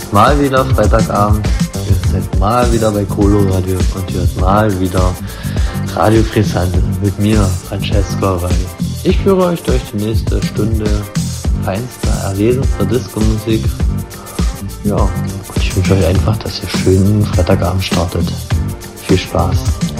ist mal wieder Freitagabend, ihr seid mal wieder bei Coloradio und ihr hört mal wieder Radio Frisante mit mir, Francesco Weil. Ich führe euch durch die nächste Stunde feinster, erlesenster Disco-Musik. Ja, und ich wünsche euch einfach, dass ihr schönen Freitagabend startet. Viel Spaß.